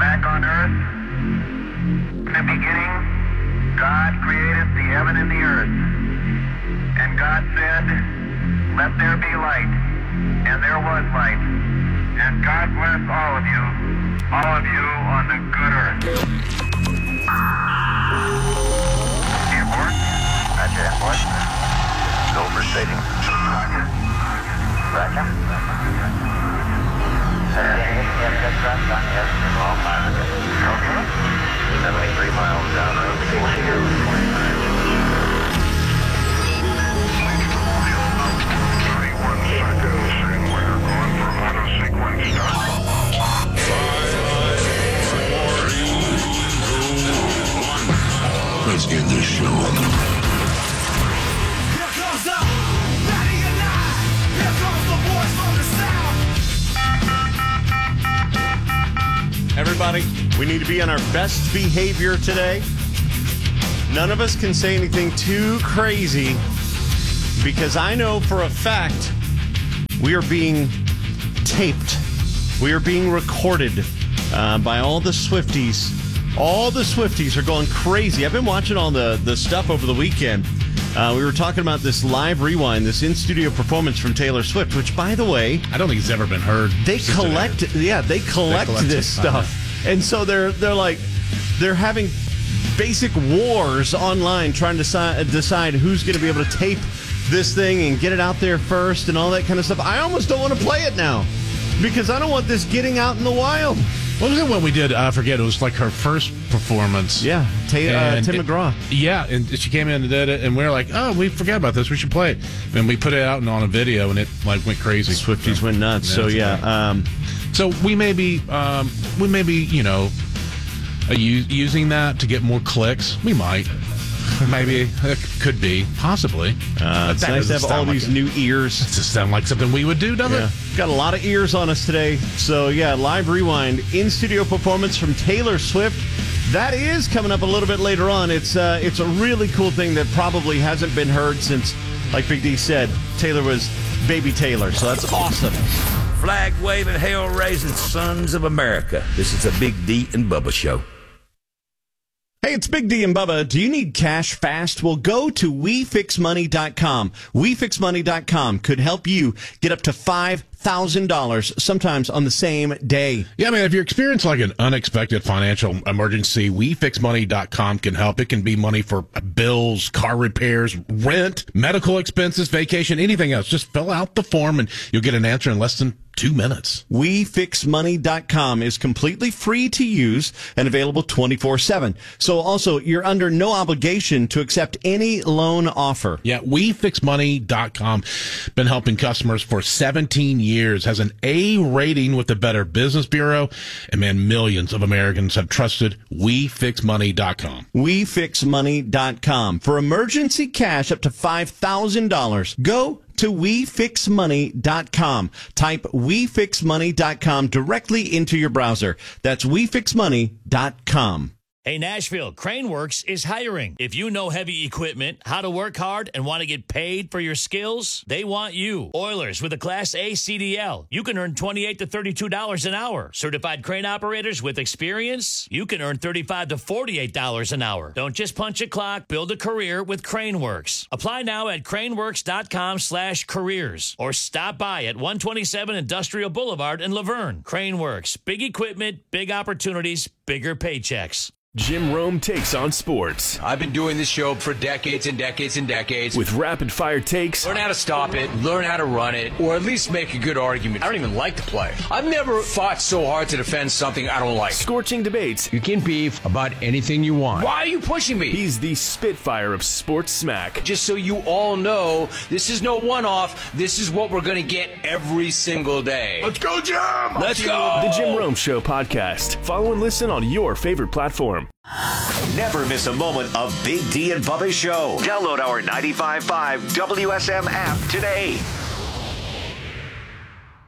back on earth. In the beginning, God created the heaven and the earth. And God said, let there be light. And there was light. And God bless all of you on the good earth. Airport? That's airport. Go proceeding. Roger. Roger. 73 miles down road. Let's get this show on. Here comes the Patty and I. Here comes the boys from the South. Everybody, we need to be on our best behavior today. None of us can say anything too crazy because I know for a fact we are being taped. We are being recorded by all the Swifties. All the Swifties are going crazy. I've been watching all the stuff over the weekend. We were talking about this live rewind, this in-studio performance from Taylor Swift, which, by the way, I don't think it's ever been heard. They collect this stuff. And so they're having basic wars online trying to decide who's going to be able to tape this thing and get it out there first and all that kind of stuff. I almost don't want to play it now because I don't want this getting out in the wild. What was it when we did? I forget. It was like her first performance. Yeah, Tim McGraw. Yeah, and she came in and did it, and we were like, "Oh, we forgot about this. We should play it." And we put it out on a video, and it like went crazy. Swifties went nuts. So yeah. So we may be, using that to get more clicks. We might. Maybe. It could be. Possibly. It's nice to have all these new ears. It just sounds like something we would do, doesn't it? Got a lot of ears on us today. So, yeah, live rewind, in-studio performance from Taylor Swift. That is coming up a little bit later on. It's a really cool thing that probably hasn't been heard since, like Big D said, Taylor was baby Taylor. So that's awesome. Flag-waving, hell-raising sons of America. This is a Big D and Bubba show. Hey, it's Big D and Bubba. Do you need cash fast? Well, go to WeFixMoney.com. WeFixMoney.com could help you get up to $5,000 sometimes on the same day. Yeah, man, if you're experiencing like an unexpected financial emergency, WeFixMoney.com can help. It can be money for bills, car repairs, rent, medical expenses, vacation, anything else. Just fill out the form and you'll get an answer in less than 2 minutes. WeFixMoney.com is completely free to use and available 24/7. So also, you're under no obligation to accept any loan offer. Yeah, WeFixMoney.com. Been helping customers for 17 years. Has an A rating with the Better Business Bureau. And man, millions of Americans have trusted WeFixMoney.com. WeFixMoney.com. For emergency cash up to $5,000, go to WeFixMoney.com. Type WeFixMoney.com directly into your browser. That's WeFixMoney.com. Hey, Nashville, Craneworks is hiring. If you know heavy equipment, how to work hard, and want to get paid for your skills, they want you. Oilers with a Class A CDL. You can earn $28 to $32 an hour. Certified crane operators with experience, you can earn $35 to $48 an hour. Don't just punch a clock, build a career with Craneworks. Apply now at craneworks.com/careers or stop by at 127 Industrial Boulevard in Laverne. Craneworks, big equipment, big opportunities, bigger paychecks. Jim Rome takes on sports. I've been doing this show for decades and decades and decades. With rapid-fire takes. Learn how to stop it, learn how to run it, or at least make a good argument. I don't even like to play. I've never fought so hard to defend something I don't like. Scorching debates. You can beef about anything you want. Why are you pushing me? He's the Spitfire of sports smack. Just so you all know, this is no one-off. This is what we're going to get every single day. Let's go, Jim! Let's go! The Jim Rome Show podcast. Follow and listen on your favorite platform. Never miss a moment of Big D and Bubba's show. Download our 95.5 WSM app today.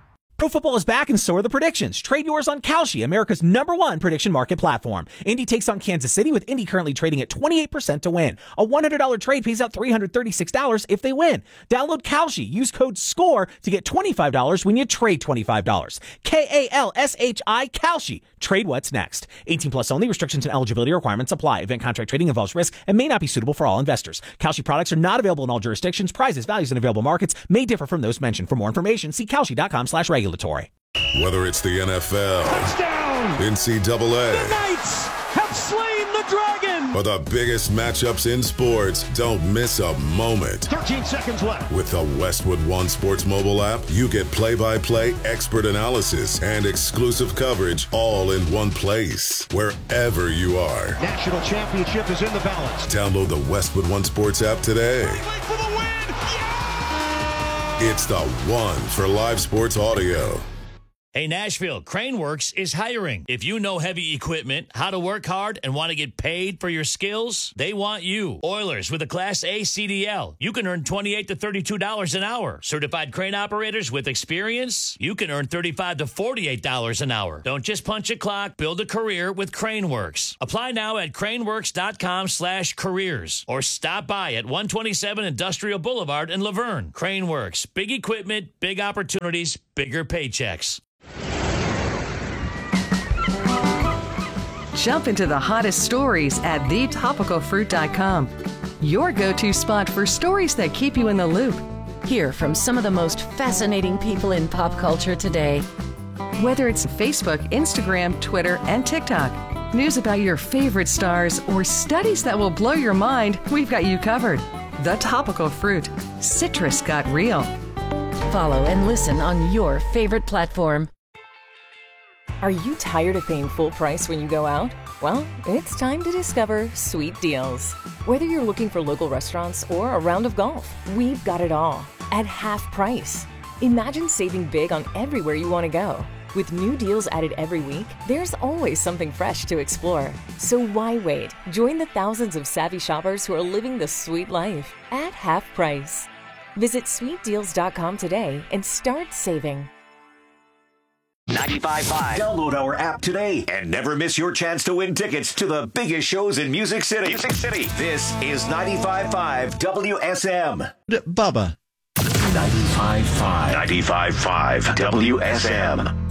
Pro football is back and so are the predictions. Trade yours on Kalshi, America's #1 prediction market platform. Indy takes on Kansas City, with Indy currently trading at 28% to win. A $100 trade pays out $336 if they win. Download Kalshi. Use code SCORE to get $25 when you trade $25. KALSHI, Kalshi. Trade what's next. 18 plus only. Restrictions and eligibility requirements apply. Event contract trading involves risk and may not be suitable for all investors. Kalshi products are not available in all jurisdictions. Prices, values, and available markets may differ from those mentioned. For more information, see Kalshi.com/regulatory. Whether it's the NFL, Touchdown! NCAA, The Knights have slain the dragon! or the biggest matchups in sports, don't miss a moment. 13 seconds left. With the Westwood One Sports mobile app, you get play-by-play expert analysis and exclusive coverage all in one place, wherever you are. National championship is in the balance. Download the Westwood One Sports app today. For the win! It's the one for live sports audio. Hey, Nashville, Craneworks is hiring. If you know heavy equipment, how to work hard, and want to get paid for your skills, they want you. Oilers with a Class A CDL. You can earn $28 to $32 an hour. Certified crane operators with experience, you can earn $35 to $48 an hour. Don't just punch a clock, build a career with Craneworks. Apply now at craneworks.com/careers or stop by at 127 Industrial Boulevard in Laverne. Craneworks, big equipment, big opportunities, bigger paychecks. Jump into the hottest stories at thetopicalfruit.com. Your go-to spot for stories that keep you in the loop. Hear from some of the most fascinating people in pop culture today. Whether it's Facebook, Instagram, Twitter, and TikTok, news about your favorite stars, or studies that will blow your mind, we've got you covered. The Topical Fruit. Citrus got real. Follow and listen on your favorite platform. Are you tired of paying full price when you go out? Well, it's time to discover Sweet Deals. Whether you're looking for local restaurants or a round of golf, we've got it all at half price. Imagine saving big on everywhere you want to go. With new deals added every week, there's always something fresh to explore. So why wait? Join the thousands of savvy shoppers who are living the sweet life at half price. Visit sweetdeals.com today and start saving. 95.5. Download our app today and never miss your chance to win tickets to the biggest shows in Music City. This is 95.5 WSM. Bubba. 95.5 WSM.